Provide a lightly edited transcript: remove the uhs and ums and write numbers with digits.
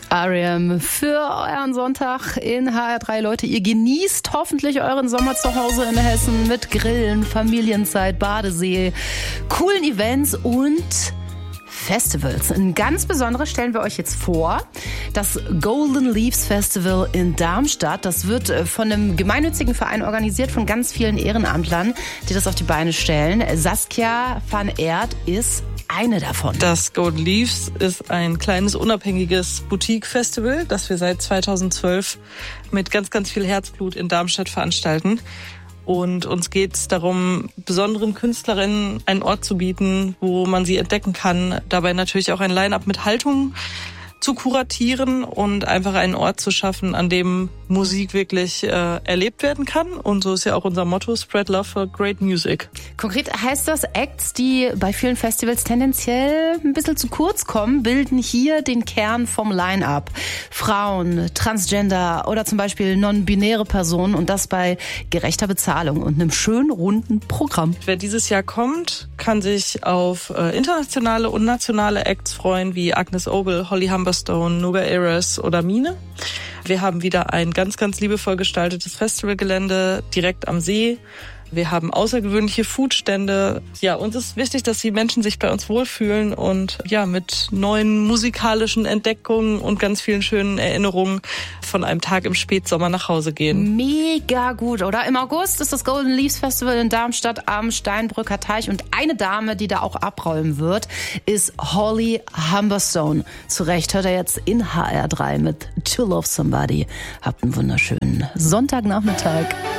R.E.M. für euren Sonntag in HR3. Leute, ihr genießt hoffentlich euren Sommer zu Hause in Hessen mit Grillen, Familienzeit, Badesee, coolen Events und Festivals. Ein ganz besonderes stellen wir euch jetzt vor. Das Golden Leaves Festival in Darmstadt. Das wird von einem gemeinnützigen Verein organisiert, von ganz vielen Ehrenamtlern, die das auf die Beine stellen. Saskia van Aert ist eine davon. Das Golden Leaves ist ein kleines, unabhängiges Boutique-Festival, das wir seit 2012 mit ganz, ganz viel Herzblut in Darmstadt veranstalten. Und uns geht es darum, besonderen Künstlerinnen einen Ort zu bieten, wo man sie entdecken kann. Dabei natürlich auch ein Line-up mit Haltung zu kuratieren und einfach einen Ort zu schaffen, an dem Musik wirklich erlebt werden kann. Und so ist ja auch unser Motto, Spread Love for Great Music. Konkret heißt das, Acts, die bei vielen Festivals tendenziell ein bisschen zu kurz kommen, bilden hier den Kern vom Line-Up. Frauen, Transgender oder zum Beispiel non-binäre Personen und das bei gerechter Bezahlung und einem schönen runden Programm. Wer dieses Jahr kommt, kann sich auf internationale und nationale Acts freuen, wie Agnes Obel, Holly Humberstone, Nuga Eras oder Mine. Wir haben wieder ein ganz, ganz liebevoll gestaltetes Festivalgelände direkt am See. Wir haben außergewöhnliche Foodstände. Ja, uns ist wichtig, dass die Menschen sich bei uns wohlfühlen und ja, mit neuen musikalischen Entdeckungen und ganz vielen schönen Erinnerungen von einem Tag im Spätsommer nach Hause gehen. Mega gut, oder? Im August ist das Golden Leaves Festival in Darmstadt am Steinbrücker Teich und eine Dame, die da auch abräumen wird, ist Holly Humberstone. Zu Recht hört er jetzt in HR3 mit To Love Somebody. Habt einen wunderschönen Sonntagnachmittag.